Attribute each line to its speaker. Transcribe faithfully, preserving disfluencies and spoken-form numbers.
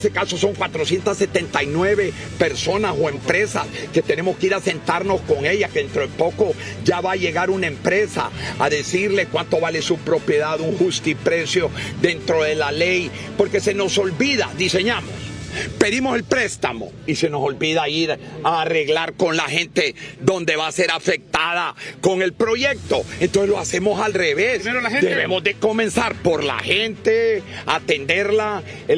Speaker 1: En este caso son cuatrocientas setenta y nueve personas o empresas que tenemos que ir a sentarnos con ellas, que dentro de poco ya va a llegar una empresa a decirle cuánto vale su propiedad, un justiprecio dentro de la ley, porque se nos olvida, diseñamos, pedimos el préstamo y se nos olvida ir a arreglar con la gente donde va a ser afectada con el proyecto. Entonces lo hacemos al revés.
Speaker 2: Primero la gente.
Speaker 1: Debemos de comenzar por la gente, atenderla. El